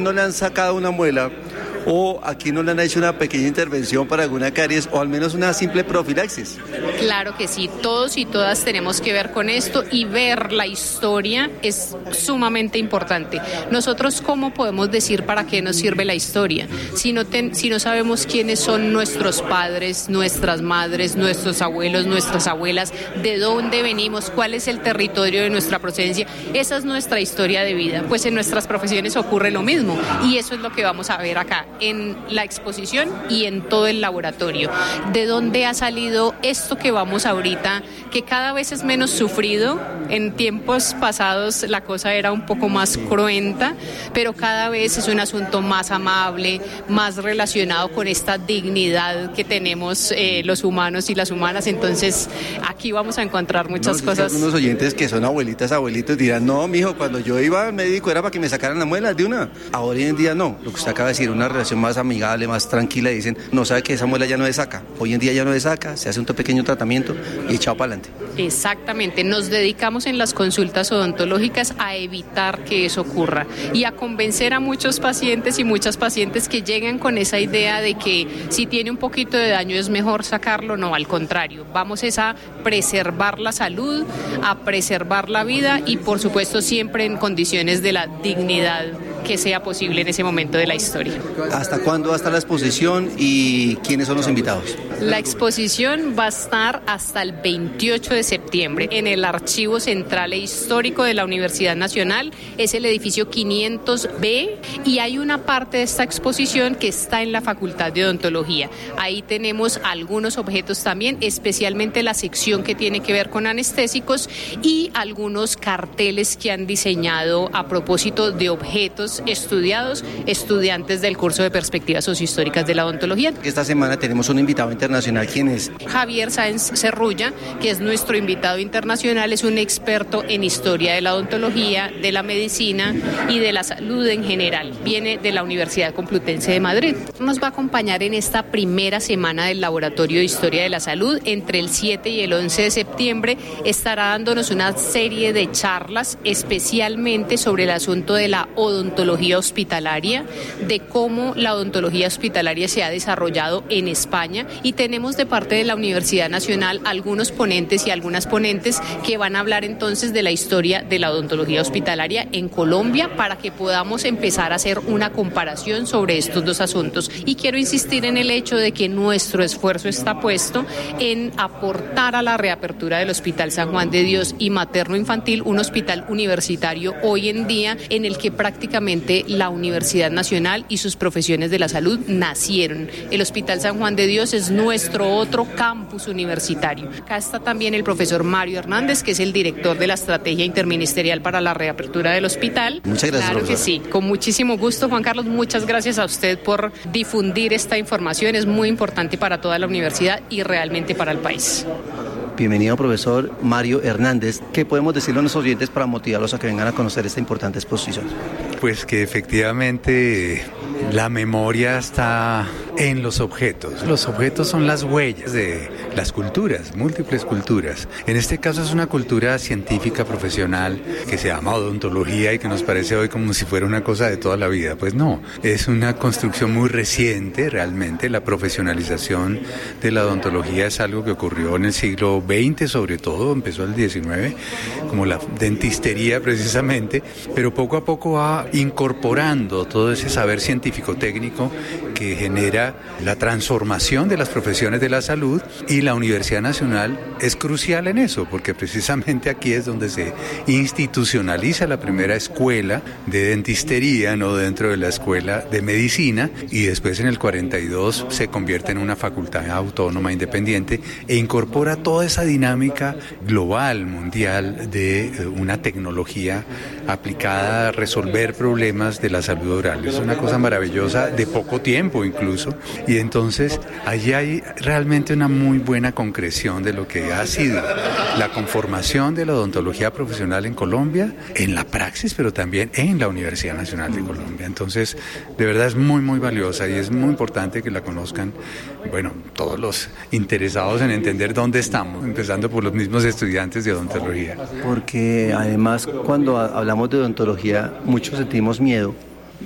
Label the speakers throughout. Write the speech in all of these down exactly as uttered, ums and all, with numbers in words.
Speaker 1: no le han sacado una muela o aquí no le han hecho una pequeña intervención para alguna caries o al menos una simple profilaxis?
Speaker 2: Claro que sí, todos y todas tenemos que ver con esto y ver la historia es sumamente importante. Nosotros, ¿cómo podemos decir para qué nos sirve la historia? Si no, ten, si no sabemos quiénes son nuestros padres, nuestras madres, nuestros abuelos, nuestras abuelas, de dónde venimos, cuál es el territorio de nuestra procedencia, esa es nuestra historia de vida. Pues en nuestras profesiones ocurre lo mismo y eso es lo que vamos a ver acá en la exposición y en todo el laboratorio. ¿De dónde ha salido esto que vamos ahorita, que cada vez es menos sufrido? En tiempos pasados la cosa era un poco más cruenta, pero cada vez es un asunto más amable, más relacionado con esta dignidad que tenemos eh, los humanos y las humanas. Entonces aquí vamos a encontrar muchas
Speaker 1: no,
Speaker 2: cosas.
Speaker 1: Algunos oyentes que son abuelitas, abuelitos dirán, no, mijo, cuando yo iba al médico era para que me sacaran la muela de una. Ahora en día no, lo que usted acaba de decir, una relación más amigable, más tranquila, dicen, no sabe que esa muela ya no es saca. Hoy en día ya no es saca, se hace un pequeño tratamiento y echado para adelante.
Speaker 2: Exactamente, nos dedicamos en las consultas odontológicas a evitar que eso ocurra y a convencer a muchos pacientes y muchas pacientes que llegan con esa idea de que si tiene un poquito de daño es mejor sacarlo. No, al contrario, vamos es a preservar la salud, a preservar la vida y por supuesto siempre en condiciones de la dignidad que sea posible en ese momento de la historia.
Speaker 1: ¿Hasta cuándo va a estar la exposición y quiénes son los invitados?
Speaker 2: La exposición va a estar hasta el veintiocho de septiembre en el Archivo Central e Histórico de la Universidad Nacional. Es el edificio quinientos B y hay una parte de esta exposición que está en la Facultad de Odontología. Ahí tenemos algunos objetos también, especialmente la sección que tiene que ver con anestésicos y algunos carteles que han diseñado a propósito de objetos estudiados estudiantes del curso de Perspectivas Sociohistóricas de la Odontología.
Speaker 1: Esta semana tenemos un invitado internacional. ¿Quién es?
Speaker 2: Javier Sáenz Cerrulla, que es nuestro invitado internacional, es un experto en historia de la odontología, de la medicina y de la salud en general. Viene de la Universidad Complutense de Madrid. Nos va a acompañar en esta primera semana del Laboratorio de Historia de la Salud. Entre el siete y el once de septiembre estará dándonos una serie de charlas especialmente sobre el asunto de la odontología hospitalaria, de cómo la odontología hospitalaria se ha desarrollado en España y tenemos de parte de la Universidad Nacional algunos ponentes y algunas ponentes que van a hablar entonces de la historia de la odontología hospitalaria en Colombia para que podamos empezar a hacer una comparación sobre estos dos asuntos. Y quiero insistir en el hecho de que nuestro esfuerzo está puesto en aportar a la reapertura del Hospital San Juan de Dios y Materno Infantil, un hospital universitario hoy en día en el que prácticamente la Universidad Nacional y sus profesiones de la salud nacieron. El Hospital San Juan de Dios es nuestro otro campus universitario. Acá está también el profesor Mario Hernández, que es el director de la Estrategia Interministerial para la Reapertura del Hospital.
Speaker 1: Muchas gracias.
Speaker 2: Claro
Speaker 1: profesor.
Speaker 2: que sí, con muchísimo gusto, Juan Carlos. Muchas gracias a usted por difundir esta información. Es muy importante para toda la universidad y realmente para el país.
Speaker 1: Bienvenido, profesor Mario Hernández. ¿Qué podemos decirle a nuestros oyentes para motivarlos a que vengan a conocer esta importante exposición?
Speaker 3: Pues que efectivamente la memoria está en los objetos. Los objetos son las huellas de las culturas, múltiples culturas. En este caso es una cultura científica profesional que se llama odontología y que nos parece hoy como si fuera una cosa de toda la vida. Pues no, es una construcción muy reciente realmente. La profesionalización de la odontología es algo que ocurrió en el siglo veinte sobre todo, empezó el diecinueve, como la dentistería precisamente, pero poco a poco va incorporando todo ese saber científico-técnico que genera la transformación de las profesiones de la salud, y la Universidad Nacional es crucial en eso, porque precisamente aquí es donde se institucionaliza la primera escuela de dentistería, no dentro de la escuela de medicina, y después en el cuarenta y dos se convierte en una facultad autónoma independiente e incorpora toda esa dinámica global, mundial, de una tecnología aplicada a resolver problemas de la salud oral. Es una cosa maravillosa, de poco tiempo incluso, y entonces allí hay realmente una muy buena concreción de lo que ha sido la conformación de la odontología profesional en Colombia, en la praxis, pero también en la Universidad Nacional de Colombia. Entonces, de verdad es muy, muy valiosa y es muy importante que la conozcan, bueno, todos los interesados en entender dónde estamos, empezando por los mismos estudiantes de odontología.
Speaker 1: Porque además cuando hablamos de odontología muchos sentimos miedo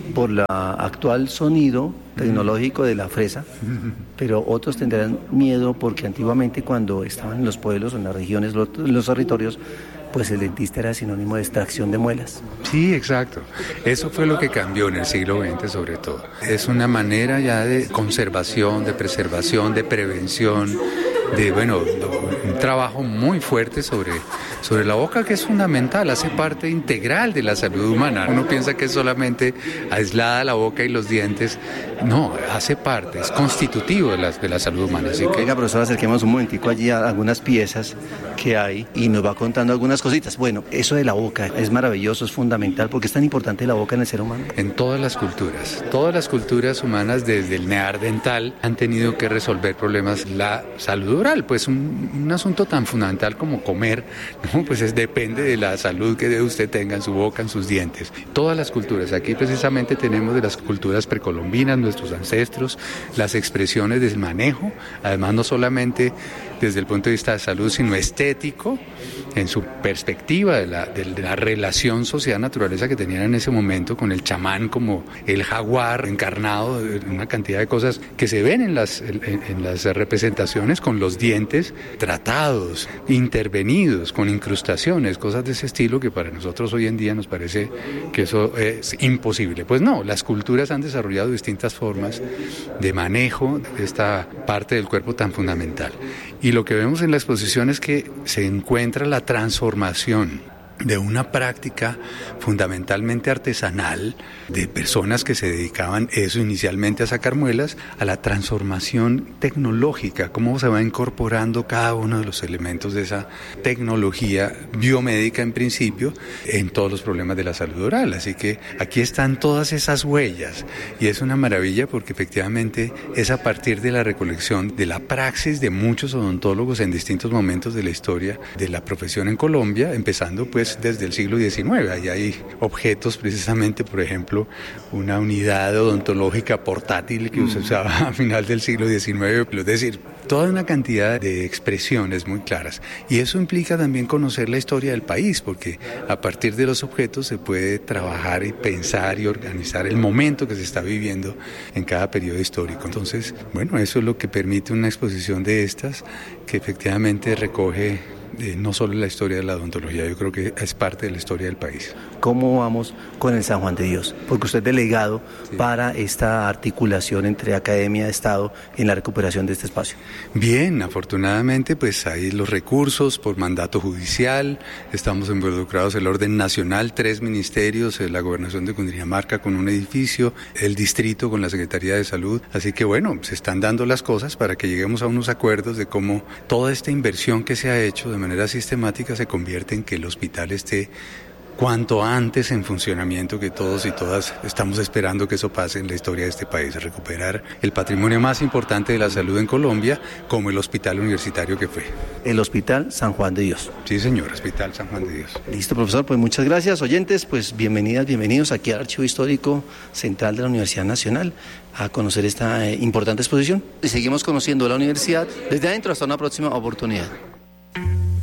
Speaker 1: por el actual sonido tecnológico de la fresa, pero otros tendrán miedo porque antiguamente cuando estaban en los pueblos o en las regiones, los, los territorios, pues el dentista era sinónimo de extracción de muelas.
Speaker 3: Sí, exacto. Eso fue lo que cambió en el siglo veinte sobre todo. Es una manera ya de conservación, de preservación, de prevención, de, bueno, un trabajo muy fuerte sobre, sobre la boca, que es fundamental, hace parte integral de la salud humana. Uno piensa que es solamente aislada la boca y los dientes. No, hace parte, es constitutivo de la, de la salud humana. Así que...
Speaker 1: Venga, profesor, acerquemos un momentico allí a algunas piezas que hay y nos va contando algunas cositas. Bueno, eso de la boca es maravilloso, es fundamental, porque es tan importante la boca en el ser humano.
Speaker 3: En todas las culturas, todas las culturas humanas desde el neandertal han tenido que resolver problemas. La salud oral, pues un, un asunto tan fundamental como comer, ¿no? Pues es, depende de la salud que usted tenga en su boca, en sus dientes. Todas las culturas, aquí precisamente tenemos de las culturas precolombinas, nuestros ancestros, las expresiones del manejo, además no solamente desde el punto de vista de salud, sino estético, en su perspectiva de la, de la relación sociedad-naturaleza que tenían en ese momento con el chamán como el jaguar encarnado, una cantidad de cosas que se ven en las, en, en las representaciones con los dientes tratados, intervenidos, con incrustaciones, cosas de ese estilo que para nosotros hoy en día nos parece que eso es imposible. Pues no, las culturas han desarrollado distintas formas de manejo de esta parte del cuerpo tan fundamental. Y lo que vemos en la exposición es que se encuentra la transformación de una práctica fundamentalmente artesanal de personas que se dedicaban eso inicialmente a sacar muelas, a la transformación tecnológica, cómo se va incorporando cada uno de los elementos de esa tecnología biomédica en principio en todos los problemas de la salud oral. Así que aquí están todas esas huellas y es una maravilla porque efectivamente es a partir de la recolección de la praxis de muchos odontólogos en distintos momentos de la historia de la profesión en Colombia, empezando pues desde el siglo diecinueve. Ahí hay objetos precisamente, por ejemplo, una unidad odontológica portátil que se usaba a final del siglo diecinueve, es decir, toda una cantidad de expresiones muy claras. Y eso implica también conocer la historia del país, porque a partir de los objetos se puede trabajar y pensar y organizar el momento que se está viviendo en cada periodo histórico. Entonces, bueno, eso es lo que permite una exposición de estas, que efectivamente recoge Eh, no solo la historia de la odontología, yo creo que es parte de la historia del país.
Speaker 1: ¿Cómo vamos con el San Juan de Dios? Porque usted es delegado sí. para esta articulación entre academia y Estado en la recuperación de este espacio.
Speaker 3: Bien, afortunadamente pues hay los recursos por mandato judicial, estamos involucrados el orden nacional, tres ministerios, la gobernación de Cundinamarca con un edificio, el distrito con la Secretaría de Salud, así que bueno, se están dando las cosas para que lleguemos a unos acuerdos de cómo toda esta inversión que se ha hecho de manera sistemática se convierte en que el hospital esté cuanto antes en funcionamiento, que todos y todas estamos esperando que eso pase en la historia de este país, recuperar el patrimonio más importante de la salud en Colombia, como el hospital universitario que fue.
Speaker 1: El Hospital San Juan de Dios.
Speaker 3: Sí, señor, Hospital San Juan de Dios.
Speaker 1: Listo, profesor, pues muchas gracias. Oyentes, pues bienvenidas, bienvenidos aquí al Archivo Histórico Central de la Universidad Nacional a conocer esta eh, importante exposición. Y seguimos conociendo la universidad desde adentro hasta una próxima oportunidad.